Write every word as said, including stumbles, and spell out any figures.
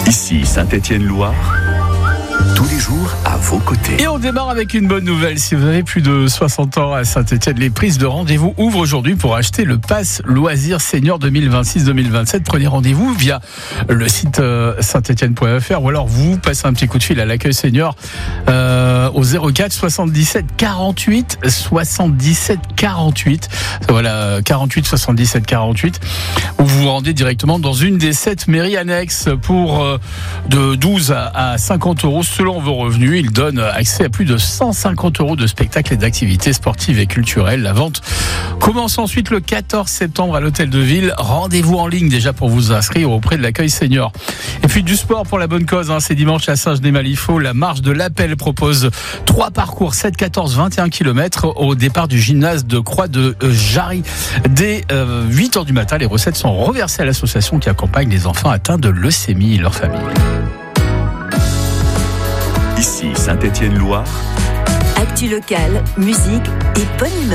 Ici Saint-Étienne-Loire, tous les jours à vos côtés. Et on démarre avec une bonne nouvelle. Si vous avez plus de soixante ans à Saint-Étienne, les prises de rendez-vous ouvrent aujourd'hui pour acheter le pass loisirs senior deux mille vingt-six deux mille vingt-sept. Prenez rendez-vous via le site saint étienne point f r ou alors vous passez un petit coup de fil à l'accueil senior euh, au zéro quatre soixante-dix-sept quarante-huit soixante-dix-sept quarante-huit. Voilà, quarante-huit soixante-dix-sept quarante-huit. Ou vous vous rendez directement dans une des sept mairies annexes pour euh, de douze à cinquante euros selon vos revenus. Il donne accès à plus de cent cinquante euros de spectacles et d'activités sportives et culturelles. La vente commence ensuite le quatorze septembre à l'hôtel de ville. Rendez-vous en ligne déjà pour vous inscrire auprès de l'accueil senior. Et puis du sport pour la bonne cause, hein. C'est dimanche à Saint-Genis-Malifaux. La marche de l'appel propose trois parcours, sept, quatorze, vingt et un kilomètres au départ du gymnase de Croix de Jarry. Dès euh, huit heures du matin, les recettes sont reversées à l'association qui accompagne les enfants atteints de leucémie et leurs familles. Ici Saint-Étienne-Loire. Actu locale, musique et bonne humeur.